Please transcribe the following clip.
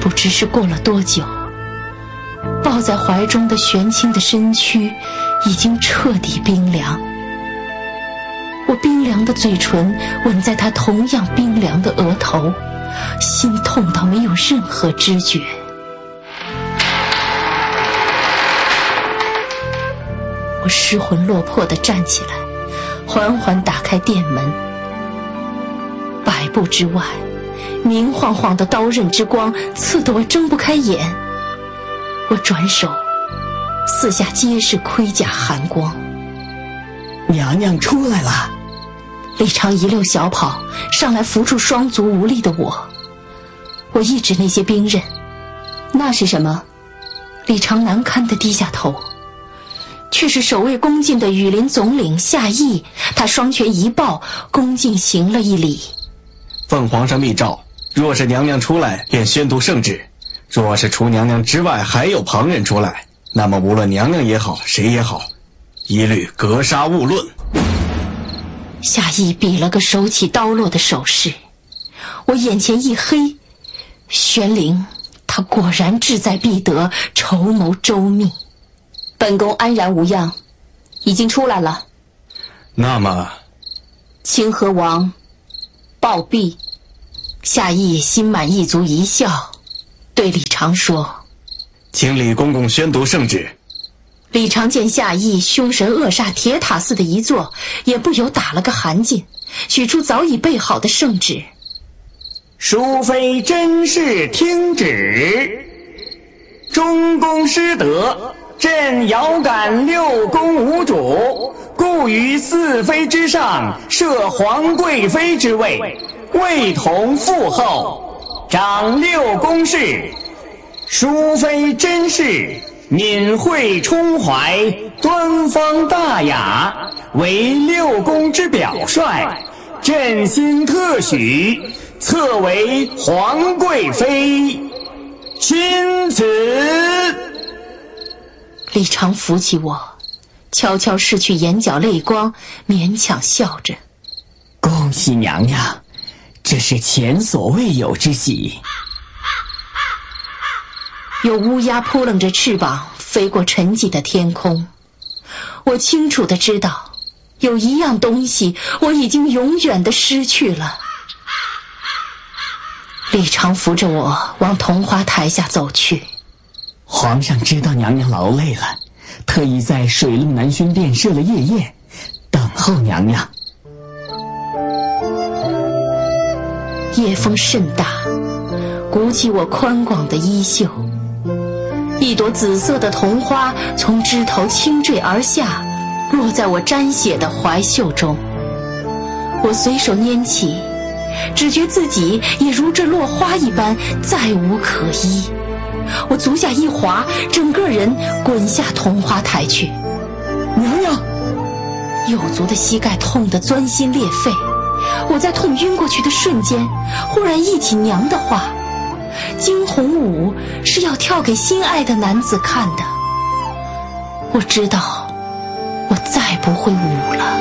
不知是过了多久，抱在怀中的玄清的身躯已经彻底冰凉。我冰凉的嘴唇吻在他同样冰凉的额头，心痛到没有任何知觉。我失魂落魄地站起来，缓缓打开店门。百步之外，明晃晃的刀刃之光刺得我睁不开眼。我转手，四下皆是盔甲寒光。 娘娘出来了。 李常一溜小跑上来扶住双足无力的我。我一指那些兵刃，那是什么？李常难堪地低下头，却是守卫恭敬的羽林总领夏邑。他双拳一抱，恭敬行了一礼。 奉皇上密诏，若是娘娘出来，便宣读圣旨；若是除娘娘之外还有旁人出来，那么无论娘娘也好，谁也好，一律格杀勿论。 夏邑比了个手起刀落的手势，我眼前一黑，玄灵，他果然志在必得，筹谋周密。 本宫安然无恙，已经出来了。 那么， 清河王暴毙。 夏邑心满意足一笑，对李常说： 请李公公宣读圣旨。 李常见夏邑凶神恶煞，铁塔似的一坐，也不由打了个寒噤，取出早已备好的圣旨。 淑妃真是听旨，中宫失德，朕遥感六宫无主，故于四妃之上设皇贵妃之位，位同父后，掌六宫事。淑妃真是敏慧充怀，端方大雅，为六宫之表率，朕心特许，册为皇贵妃。钦此。 李常扶起我，悄悄拭去眼角泪光，勉强笑着： 恭喜娘娘，这是前所未有之喜。 有乌鸦扑棱着翅膀飞过沉寂的天空。我清楚地知道，有一样东西我已经永远地失去了。李常扶着我往桐花台下走去。 皇上知道娘娘劳累了，特意在水陆南轩殿设了夜宴，等候娘娘。 夜风甚大，鼓起我宽广的衣袖。一朵紫色的桐花从枝头轻坠而下，落在我沾血的怀袖中。我随手拈起，只觉自己也如这落花一般，再无可依。我足下一滑，整个人滚下桐花台去。 娘娘！ 右足的膝盖痛得钻心裂肺。我在痛晕过去的瞬间，忽然忆起娘的话：惊鸿舞是要跳给心爱的男子看的。我知道，我再不会舞了。